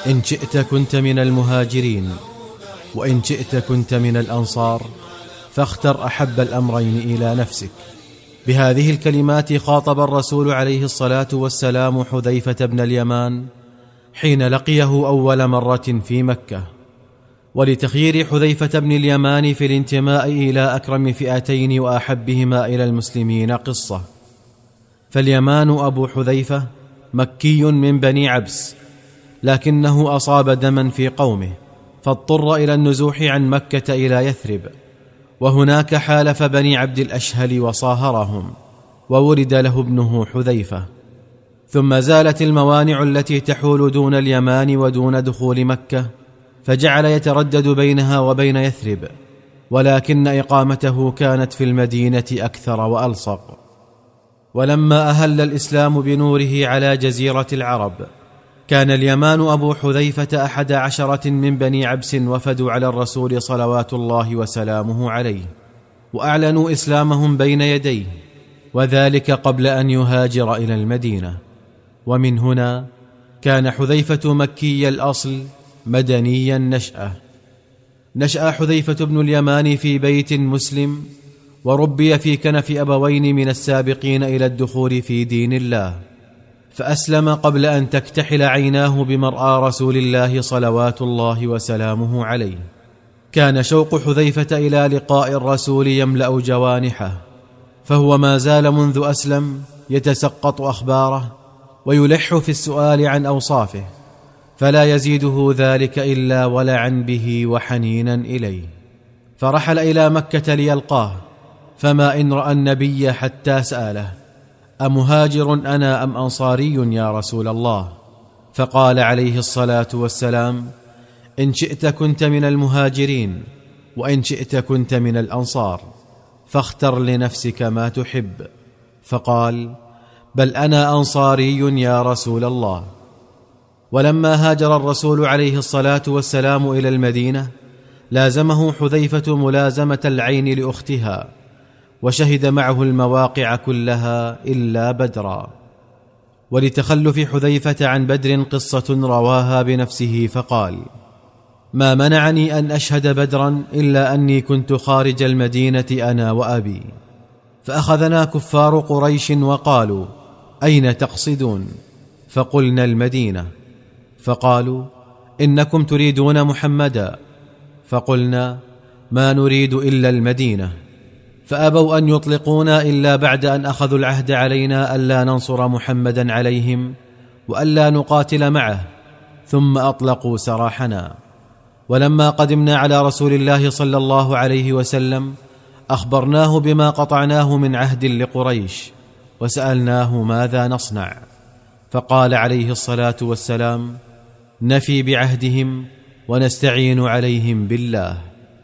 إن شئت كنت من المهاجرين وإن شئت كنت من الأنصار، فاختر أحب الأمرين إلى نفسك. بهذه الكلمات خاطب الرسول عليه الصلاة والسلام حذيفة بن اليمان حين لقيه أول مرة في مكة. ولتخيير حذيفة بن اليمان في الانتماء إلى أكرم فئتين وأحبهما إلى المسلمين قصة. فاليمان أبو حذيفة مكي من بني عبس، لكنه أصاب دما في قومه فاضطر إلى النزوح عن مكة إلى يثرب، وهناك حالف بني عبد الأشهل وصاهرهم، وولد له ابنه حذيفة. ثم زالت الموانع التي تحول دون اليمان ودون دخول مكة، فجعل يتردد بينها وبين يثرب، ولكن إقامته كانت في المدينة أكثر وألصق. ولما أهل الإسلام بنوره على جزيرة العرب، كان اليمان أبو حذيفة 11 من بني عبس وفدوا على الرسول صلوات الله وسلامه عليه، وأعلنوا إسلامهم بين يديه، وذلك قبل أن يهاجر إلى المدينة. ومن هنا كان حذيفة مكي الأصل مدني النشأة. نشأ حذيفة بن اليمان في بيت مسلم، وربي في كنف أبوين من السابقين إلى الدخول في دين الله، فأسلم قبل أن تكتحل عيناه بمرآى رسول الله صلوات الله وسلامه عليه. كان شوق حذيفة إلى لقاء الرسول يملأ جوانحه، فهو ما زال منذ أسلم يتسقط أخباره ويلح في السؤال عن أوصافه، فلا يزيده ذلك إلا ولعا به وحنينا إليه. فرحل إلى مكة ليلقاه، فما إن رأى النبي حتى سأله: أمهاجر أنا أم أنصاري يا رسول الله؟ فقال عليه الصلاة والسلام: إن شئت كنت من المهاجرين وإن شئت كنت من الأنصار، فاختر لنفسك ما تحب. فقال: بل أنا أنصاري يا رسول الله. ولما هاجر الرسول عليه الصلاة والسلام إلى المدينة، لازمه حذيفة ملازمة العين لأختها، وشهد معه المواقع كلها إلا بدرا. ولتخلف حذيفة عن بدر قصة رواها بنفسه فقال: ما منعني أن أشهد بدرا إلا أني كنت خارج المدينة أنا وأبي، فأخذنا كفار قريش وقالوا: أين تقصدون؟ فقلنا: المدينة. فقالوا: إنكم تريدون محمدا. فقلنا: ما نريد إلا المدينة. فأبوا أن يطلقونا إلا بعد أن أخذوا العهد علينا ألا ننصر محمدا عليهم وألا نقاتل معه، ثم أطلقوا سراحنا. ولما قدمنا على رسول الله صلى الله عليه وسلم، أخبرناه بما قطعناه من عهد لقريش، وسألناه ماذا نصنع، فقال عليه الصلاة والسلام: نفي بعهدهم ونستعين عليهم بالله.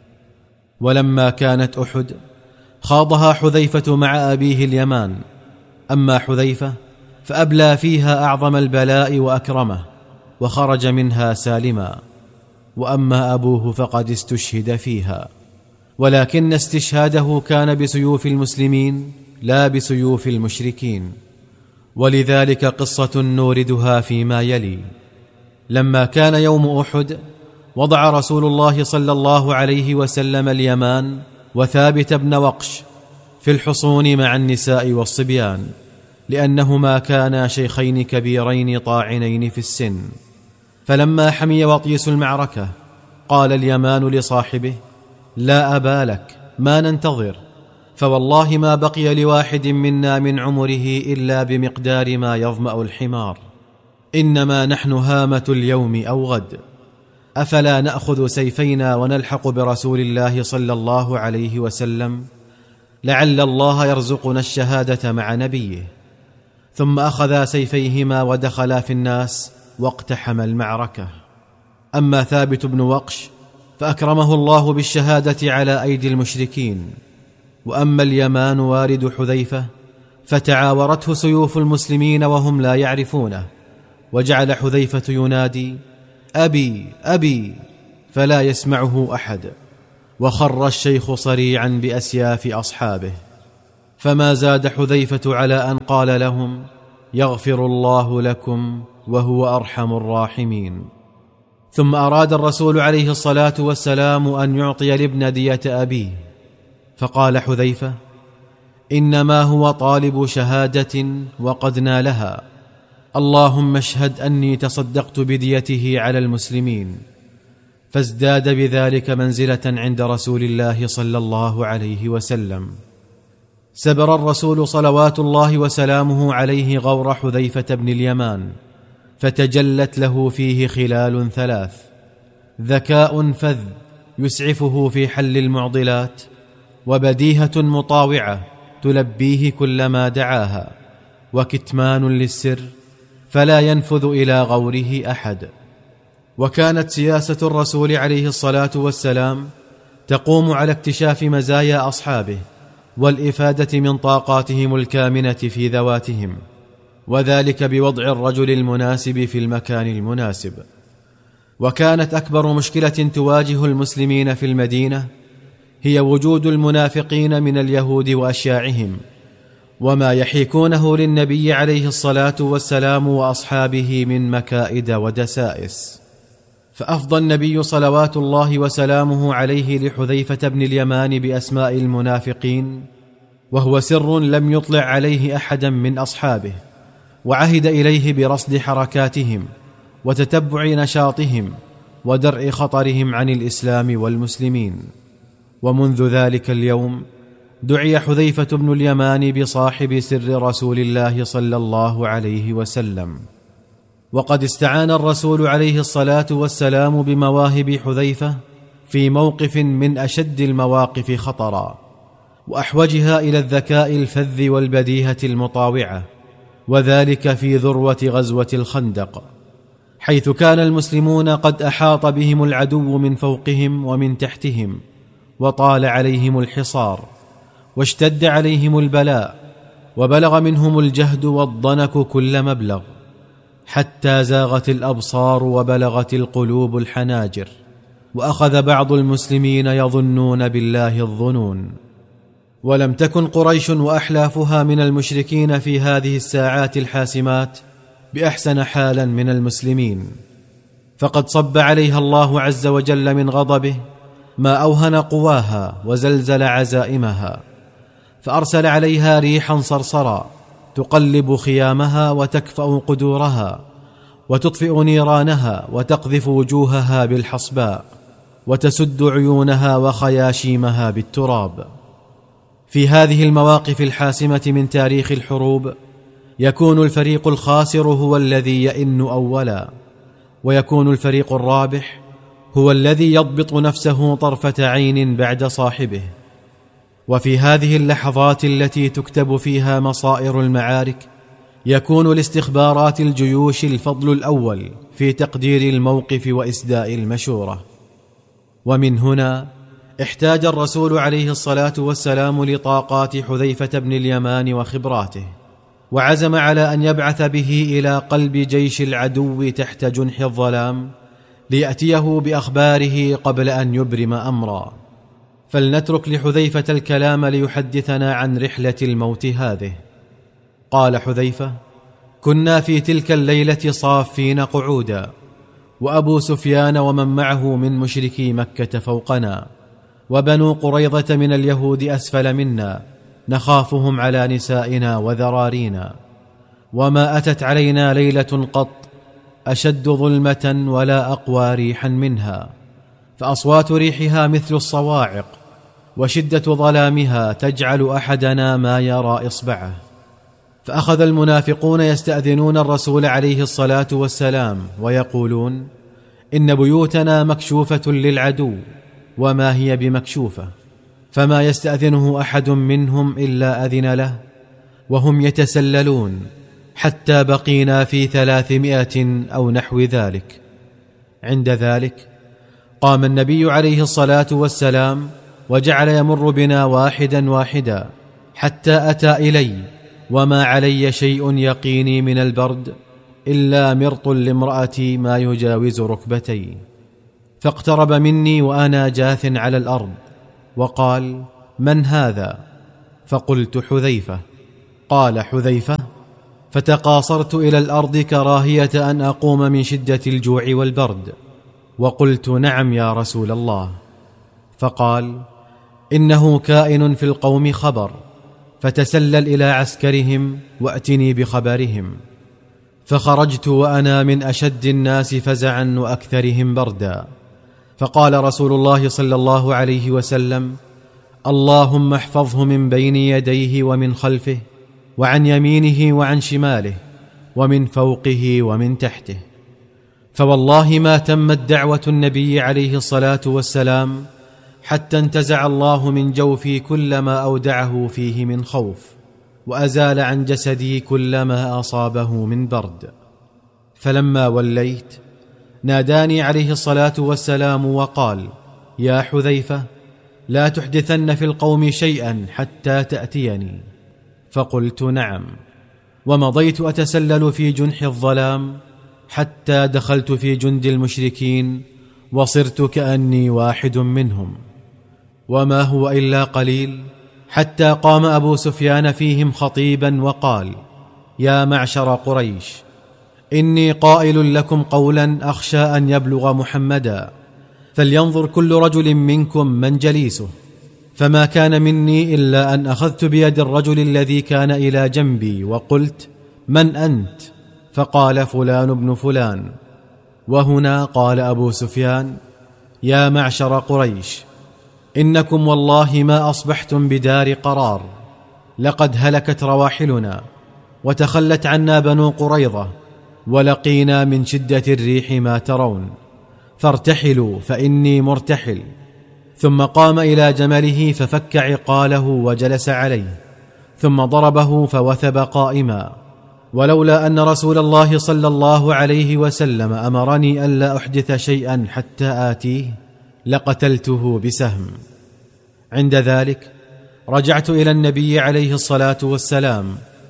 ولما كانت أحد خاضها حذيفة مع أبيه اليمان، أما حذيفة فأبلى فيها أعظم البلاء وأكرمه، وخرج منها سالما، وأما أبوه فقد استشهد فيها، ولكن استشهاده كان بسيوف المسلمين لا بسيوف المشركين. ولذلك قصة نوردها فيما يلي. لما كان يوم أحد، وضع رسول الله صلى الله عليه وسلم اليمان وثابت بن وقش في الحصون مع النساء والصبيان، لأنهما كانا شيخين كبيرين طاعنين في السن. فلما حمي وطيس المعركة، قال اليمان لصاحبه: لا أبا لك، ما ننتظر، فوالله ما بقي لواحد منا من عمره إلا بمقدار ما يظمأ الحمار، إنما نحن هامة اليوم أو غد، أفلا نأخذ سيفينا ونلحق برسول الله صلى الله عليه وسلم، لعل الله يرزقنا الشهادة مع نبيه. ثم أخذا سيفيهما ودخلا في الناس واقتحم المعركة. أما ثابت بن وقش فأكرمه الله بالشهادة على أيدي المشركين. وأما اليمان والد حذيفة فتعاورته سيوف المسلمين وهم لا يعرفونه، وجعل حذيفة ينادي: أبي أبي، فلا يسمعه أحد، وخر الشيخ صريعا بأسياف أصحابه. فما زاد حذيفة على أن قال لهم: يغفر الله لكم وهو أرحم الراحمين. ثم أراد الرسول عليه الصلاة والسلام أن يعطي الابن دية أبيه، فقال حذيفة: إنما هو طالب شهادة وقد نالها، اللهم اشهد أني تصدقت بديته على المسلمين. فازداد بذلك منزلة عند رسول الله صلى الله عليه وسلم. سبر الرسول صلوات الله وسلامه عليه غور حذيفة بن اليمان، فتجلت له فيه خلال ثلاث: ذكاء فذ يسعفه في حل المعضلات، وبديهة مطاوعة تلبيه كلما دعاها، وكتمان للسر فلا ينفذ إلى غوره أحد. وكانت سياسة الرسول عليه الصلاة والسلام تقوم على اكتشاف مزايا أصحابه والإفادة من طاقاتهم الكامنة في ذواتهم، وذلك بوضع الرجل المناسب في المكان المناسب. وكانت أكبر مشكلة تواجه المسلمين في المدينة هي وجود المنافقين من اليهود وأشياعهم، وما يحيكونه للنبي عليه الصلاة والسلام وأصحابه من مكائد ودسائس. فأفضى النبي صلوات الله وسلامه عليه لحذيفة بن اليمان بأسماء المنافقين، وهو سر لم يطلع عليه أحدا من أصحابه، وعهد إليه برصد حركاتهم وتتبع نشاطهم ودرء خطرهم عن الإسلام والمسلمين. ومنذ ذلك اليوم دعي حذيفة بن اليمان بصاحب سر رسول الله صلى الله عليه وسلم. وقد استعان الرسول عليه الصلاة والسلام بمواهب حذيفة في موقف من أشد المواقف خطرا، وأحوجها إلى الذكاء الفذ والبديهة المطاوعة، وذلك في ذروة غزوة الخندق، حيث كان المسلمون قد أحاط بهم العدو من فوقهم ومن تحتهم، وطال عليهم الحصار، واشتد عليهم البلاء، وبلغ منهم الجهد والضنك كل مبلغ، حتى زاغت الأبصار وبلغت القلوب الحناجر، وأخذ بعض المسلمين يظنون بالله الظنون. ولم تكن قريش وأحلافها من المشركين في هذه الساعات الحاسمات بأحسن حالا من المسلمين، فقد صب عليها الله عز وجل من غضبه ما أوهن قواها وزلزل عزائمها، فأرسل عليها ريحا صرصرا تقلب خيامها وتكفأ قدورها وتطفئ نيرانها وتقذف وجوهها بالحصباء وتسد عيونها وخياشيمها بالتراب. في هذه المواقف الحاسمة من تاريخ الحروب يكون الفريق الخاسر هو الذي يئن أولا، ويكون الفريق الرابح هو الذي يضبط نفسه طرفة عين بعد صاحبه. وفي هذه اللحظات التي تكتب فيها مصائر المعارك يكون لاستخبارات الجيوش الفضل الأول في تقدير الموقف وإسداء المشورة. ومن هنا احتاج الرسول عليه الصلاة والسلام لطاقات حذيفة بن اليمان وخبراته، وعزم على أن يبعث به إلى قلب جيش العدو تحت جنح الظلام ليأتيه بأخباره قبل أن يبرم أمرا. فلنترك لحذيفة الكلام ليحدثنا عن رحلة الموت هذه. قال حذيفة: كنا في تلك الليلة صافين قعودا، وأبو سفيان ومن معه من مشركي مكة فوقنا، وبنو قريظة من اليهود أسفل منا، نخافهم على نسائنا وذرارينا، وما أتت علينا ليلة قط أشد ظلمة ولا أقوى ريحا منها، فأصوات ريحها مثل الصواعق، وشدة ظلامها تجعل أحدنا ما يرى إصبعه. فأخذ المنافقون يستأذنون الرسول عليه الصلاة والسلام ويقولون: إن بيوتنا مكشوفة للعدو، وما هي بمكشوفة، فما يستأذنه أحد منهم إلا أذن له، وهم يتسللون حتى بقينا في 300 أو نحو ذلك. عند ذلك قام النبي عليه الصلاة والسلام وجعل يمر بنا واحدا واحدا حتى أتى إلي، وما علي شيء يقيني من البرد إلا مرط لامرأتي ما يجاوز ركبتي، فاقترب مني وأنا جاث على الأرض وقال: من هذا؟ فقلت: حذيفة. قال حذيفة: فتقاصرت إلى الأرض كراهية أن أقوم من شدة الجوع والبرد، وقلت: نعم يا رسول الله. فقال: إنه كائن في القوم خبر، فتسلل إلى عسكرهم وأتني بخبرهم. فخرجت وأنا من أشد الناس فزعا وأكثرهم بردا. فقال رسول الله صلى الله عليه وسلم: اللهم احفظه من بين يديه ومن خلفه وعن يمينه وعن شماله ومن فوقه ومن تحته. فوالله ما تمت دعوة النبي عليه الصلاة والسلام حتى انتزع الله من جوفي كل ما أودعه فيه من خوف، وأزال عن جسدي كل ما أصابه من برد. فلما وليت ناداني عليه الصلاة والسلام وقال: يا حذيفة، لا تحدثن في القوم شيئا حتى تأتيني. فقلت: نعم. ومضيت أتسلل في جنح الظلام حتى دخلت في جند المشركين، وصرت كأني واحد منهم. وما هو إلا قليل حتى قام أبو سفيان فيهم خطيبا وقال: يا معشر قريش، إني قائل لكم قولا أخشى أن يبلغ محمدا، فلينظر كل رجل منكم من جليسه. فما كان مني إلا أن أخذت بيد الرجل الذي كان إلى جنبي وقلت: من أنت؟ فقال: فلان بن فلان. وهنا قال أبو سفيان: يا معشر قريش، إنكم والله ما أصبحتم بدار قرار، لقد هلكت رواحلنا وتخلت عنا بنو قريظة، ولقينا من شدة الريح ما ترون، فارتحلوا فإني مرتحل. ثم قام إلى جمله ففك عقاله وجلس عليه، ثم ضربه فوثب قائما. ولولا أن رسول الله صلى الله عليه وسلم أمرني ألا أحدث شيئا حتى آتيه لقتلته بسهم. عند ذلك رجعت إلى النبي عليه الصلاة والسلام،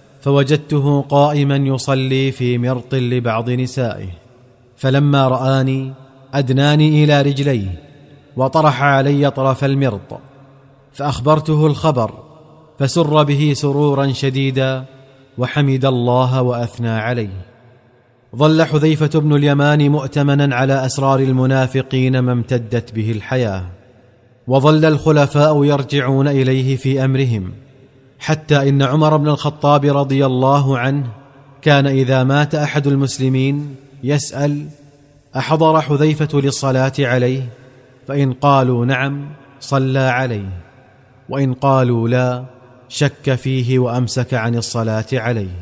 فوجدته قائما يصلي في مرط لبعض نسائه. فلما رآني أدناني إلى رجليه وطرح علي طرف المرط، فأخبرته الخبر، فسر به سرورا شديدا وحمد الله وأثنى عليه. ظل حذيفة بن اليمان مؤتمنا على أسرار المنافقين ما امتدت به الحياة، وظل الخلفاء يرجعون إليه في أمرهم، حتى إن عمر بن الخطاب رضي الله عنه كان إذا مات أحد المسلمين يسأل: أحضر حذيفة للصلاة عليه؟ فإن قالوا نعم صلى عليه، وإن قالوا لا شك فيه وأمسك عن الصلاة عليه.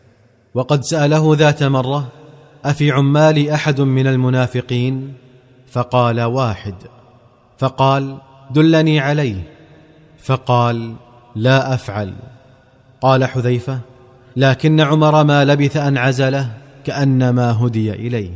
وقد سأله ذات مرة: أفي عمالي أحد من المنافقين؟ فقال: واحد. فقال: دلني عليه. فقال: لا أفعل. قال حذيفة: لكن عمر ما لبث أن عزله كأنما هدي إليه.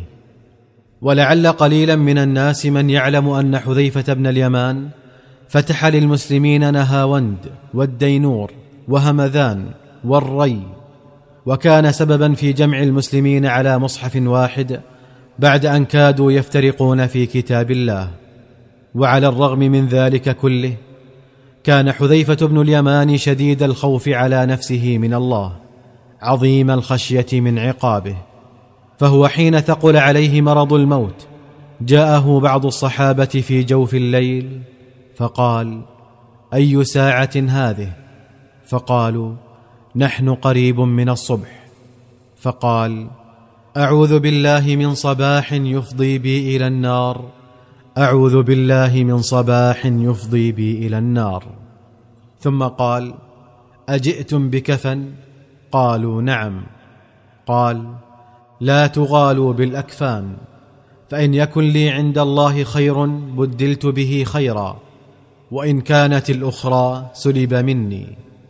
ولعل قليلا من الناس من يعلم أن حذيفة بن اليمان فتح للمسلمين نهاوند والدينور وهمذان والري، وكان سببا في جمع المسلمين على مصحف واحد بعد أن كادوا يفترقون في كتاب الله. وعلى الرغم من ذلك كله كان حذيفة بن اليمان شديد الخوف على نفسه من الله، عظيم الخشية من عقابه. فهو حين ثقل عليه مرض الموت جاءه بعض الصحابة في جوف الليل فقال: أي ساعة هذه؟ فقالوا: نحن قريب من الصبح. فقال: أعوذ بالله من صباح يفضي بي إلى النار، أعوذ بالله من صباح يفضي بي إلى النار. ثم قال: أجئتم بكفن؟ قالوا: نعم. قال: لا تغالوا بالأكفان، فإن يكن لي عند الله خير بدلت به خيرا، وإن كانت الأخرى سلب مني.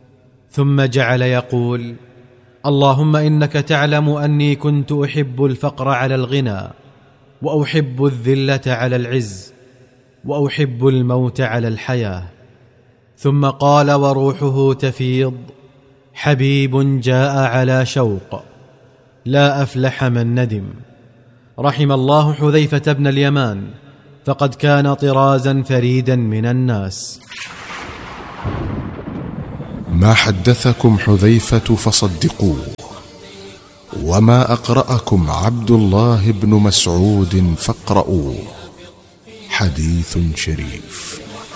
ثم جعل يقول: اللهم إنك تعلم أني كنت أحب الفقر على الغنى، وأحب الذلة على العز، وأحب الموت على الحياة. ثم قال وروحه تفيض: حبيب جاء على شوق، لا أفلح من ندم. رحم الله حذيفة بن اليمان، فقد كان طرازا فريدا من الناس. ما حدثكم حذيفة فصدقوه، وما أقرأكم عبد الله بن مسعود فاقرؤوه. حديث شريف.